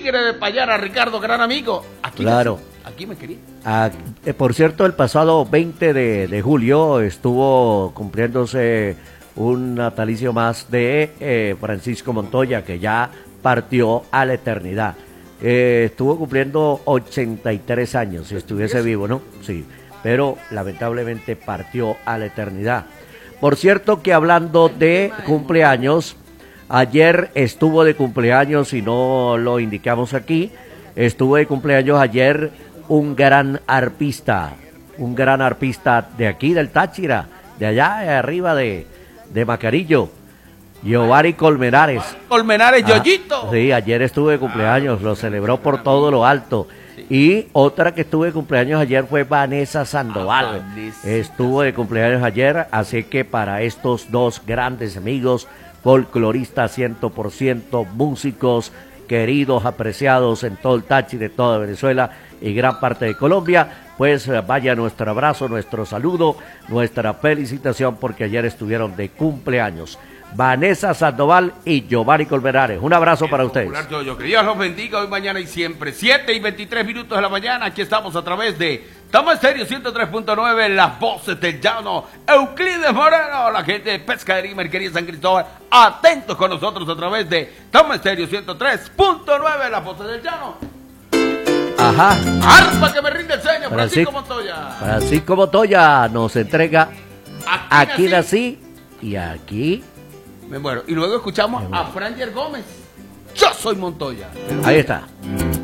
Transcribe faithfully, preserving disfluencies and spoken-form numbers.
Tigre de Payara, Ricardo, gran amigo. Aquí claro. Me, aquí me quería. Ah, eh, por cierto, el pasado veinte de, de julio estuvo cumpliéndose un natalicio más de eh, Francisco Montoya, que ya partió a la eternidad. Eh, estuvo cumpliendo ochenta y tres años, si estuviese vivo, ¿no? Sí, pero lamentablemente partió a la eternidad. Por cierto que hablando de cumpleaños, ayer estuvo de cumpleaños, y no lo indicamos aquí, estuvo de cumpleaños ayer un gran arpista, un gran arpista de aquí, del Táchira, de allá de arriba de, de Macarillo, Giovanni Colmenares. Colmenares, ah, Yoyito. Sí, ayer estuve de cumpleaños, lo celebró por todo lo alto. Y otra que estuvo de cumpleaños ayer fue Vanessa Sandoval. Estuvo de cumpleaños ayer, así que para estos dos grandes amigos, folcloristas cien por ciento, músicos queridos, apreciados en todo el Táchira, de toda Venezuela y gran parte de Colombia, pues vaya nuestro abrazo, nuestro saludo, nuestra felicitación, porque ayer estuvieron de cumpleaños Vanessa Sandoval y Giovanni Colmenares. Un abrazo para ustedes. Yo, que Dios los bendiga hoy, mañana y siempre. siete y veintitrés minutos de la mañana. Aquí estamos a través de Toma Estéreo ciento tres punto nueve, Las Voces del Llano. Euclides Moreno, la gente de Pescadería y Merquería San Cristóbal, atentos con nosotros a través de Toma Estéreo ciento tres punto nueve, Las Voces del Llano. Ajá. Arpa que me rinde el seño, Francisco, Francisco Montoya. Francisco Montoya nos entrega Aquí, Aquí nací, y aquí. Me muero. Y luego escuchamos a Franger Gómez. Yo soy Montoya. Ahí está.